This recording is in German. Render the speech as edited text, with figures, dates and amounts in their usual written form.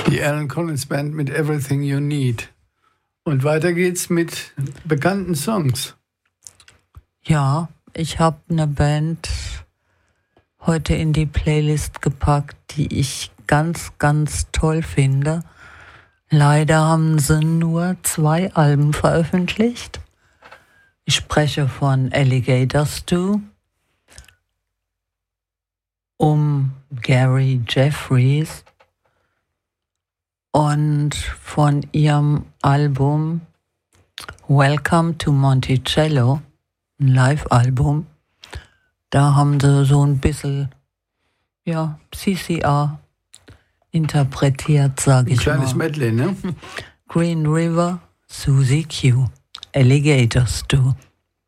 Die Allen Collins Band mit Everything You Need. Und weiter geht's mit bekannten Songs. Ja, ich habe eine Band heute in die Playlist gepackt, die ich ganz, ganz toll finde. Leider haben sie nur 2 Alben veröffentlicht. Ich spreche von Alligator Stew um Gary Jeffries und von ihrem Album Welcome to Monticello, ein Live-Album. Da haben sie so ein bisschen, ja, CCR interpretiert, sage ich mal. Ein kleines Medley, ne? Green River, Susie Q, Alligator Stew.